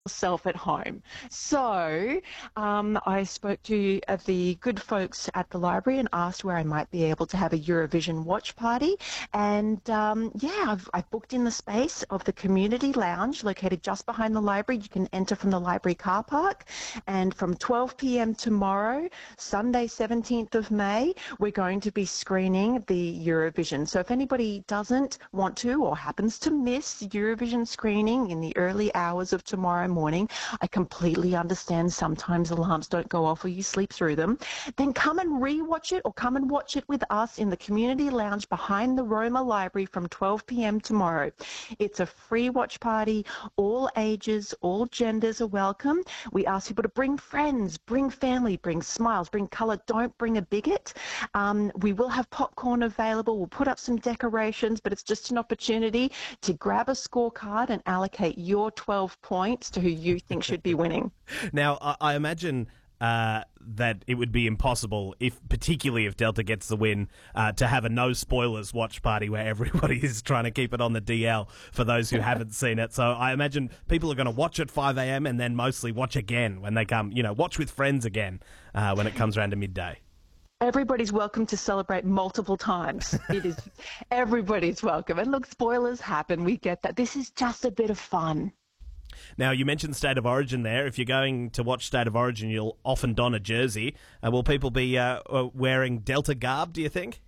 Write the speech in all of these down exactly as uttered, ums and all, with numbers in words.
Self at home. So um, I spoke to uh, the good folks at the library and asked where I might be able to have a Eurovision watch party. And um, yeah, I've, I've booked in the space of the community lounge located just behind the library. You can enter from the library car park. And from twelve p.m. tomorrow, Sunday seventeenth of May, we're going to be screening the Eurovision. So if anybody doesn't want to or happens to miss Eurovision screening in the early hours of tomorrow morning, I completely understand sometimes alarms don't go off or you sleep through them, then come and re-watch it or come and watch it with us in the community lounge behind the Roma Library from twelve p.m. tomorrow. It's a free watch party. All ages, all genders are welcome. We ask people to bring friends, bring family, bring smiles, bring colour. Don't bring a bigot. Um, we will have popcorn available. We'll put up some decorations, but it's just an opportunity to grab a scorecard and allocate your twelve points to who you think should be winning. Now, I, I imagine uh, that it would be impossible, if particularly if Delta gets the win, uh, to have a no spoilers watch party where everybody is trying to keep it on the D L for those who haven't seen it. So I imagine people are going to watch at five a.m. and then mostly watch again when they come, you know, watch with friends again uh, when it comes around to midday. Everybody's welcome to celebrate multiple times. It is, everybody's welcome. And look, spoilers happen. We get that. This is just a bit of fun. Now, you mentioned State of Origin there. If you're going to watch State of Origin, you'll often don a jersey. Uh, will people be uh, wearing Delta garb, do you think?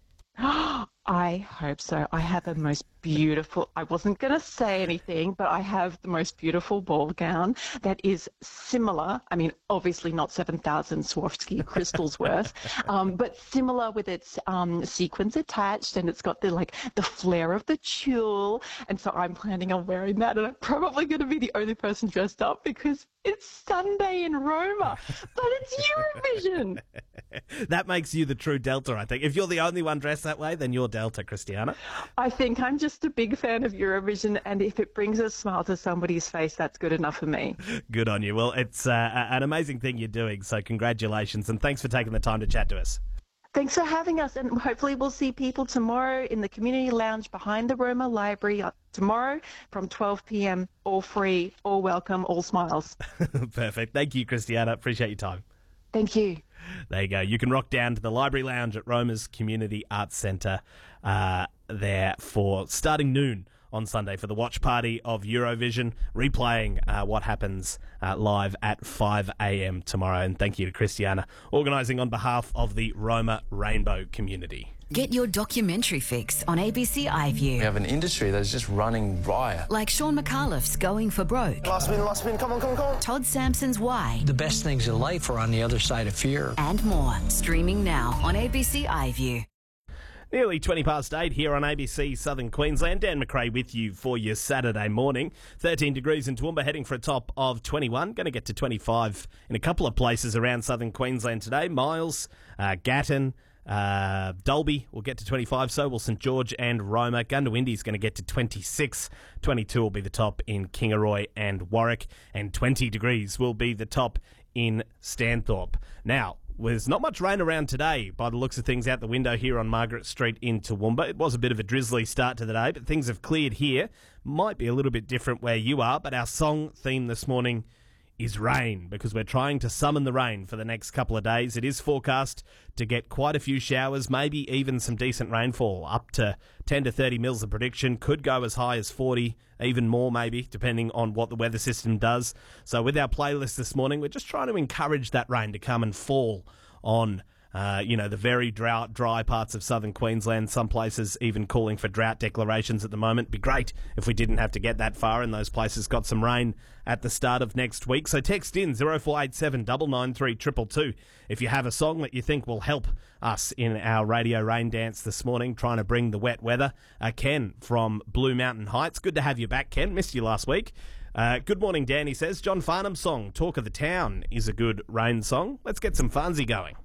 I hope so. I have the most beautiful, I wasn't going to say anything, but I have the most beautiful ball gown that is similar. I mean, obviously not seven thousand Swarovski crystals worth, um, but similar with its um, sequins attached, and it's got the like the flair of the tulle. And so I'm planning on wearing that, and I'm probably going to be the only person dressed up because it's Sunday in Roma, but it's Eurovision. That makes you the true Delta, I think. If you're the only one dressed that way, then you're Delta, Christiana. I think I'm just a big fan of Eurovision, and if it brings a smile to somebody's face, that's good enough for me. Good on you. Well, it's uh, an amazing thing you're doing, so congratulations, and thanks for taking the time to chat to us. Thanks for having us, and hopefully we'll see people tomorrow in the community lounge behind the Roma Library tomorrow from twelve p.m. All free, all welcome, all smiles. Perfect. Thank you, Christiana. Appreciate your time. Thank you. There you go. You can rock down to the Library Lounge at Roma's Community Arts Centre uh, there for starting noon on Sunday for the watch party of Eurovision, replaying uh, what happens uh, live at five a.m. tomorrow. And thank you to Christiana, organising on behalf of the Roma Rainbow community. Get your documentary fix on A B C iView. We have an industry that's just running riot. Like Sean McAuliffe's Going for Broke. Last spin, last spin, come on, come on, come on. Todd Sampson's Why. The best things in life are on the other side of fear. And more. Streaming now on A B C iView. Nearly twenty past eight here on A B C Southern Queensland. Dan McRae with you for your Saturday morning. thirteen degrees in Toowoomba, heading for a top of twenty-one. Going to get to twenty-five in a couple of places around Southern Queensland today. Miles, uh, Gatton, uh, Dalby will get to twenty-five. So will St George and Roma. Goondiwindi is going to get to twenty-six. twenty-two will be the top in Kingaroy and Warwick. And twenty degrees will be the top in Stanthorpe. Now, there's not much rain around today by the looks of things out the window here on Margaret Street in Toowoomba. It was a bit of a drizzly start to the day, but things have cleared here. Might be a little bit different where you are, but our song theme this morning is rain, because we're trying to summon the rain for the next couple of days. It is forecast to get quite a few showers, maybe even some decent rainfall, up to ten to thirty mils of prediction. Could go as high as forty, even more maybe, depending on what the weather system does. So with our playlist this morning, we're just trying to encourage that rain to come and fall on Uh, you know, the very drought, dry parts of southern Queensland. Some places even calling for drought declarations at the moment. Be great if we didn't have to get that far and those places got some rain at the start of next week. So text in zero four eight seven nine nine three two two two if you have a song that you think will help us in our radio rain dance this morning, trying to bring the wet weather. Uh, Ken from Blue Mountain Heights. Good to have you back, Ken. Missed you last week. Uh, good morning, Dan, he says. John Farnham's song, Talk of the Town, is a good rain song. Let's get some Farnsey going.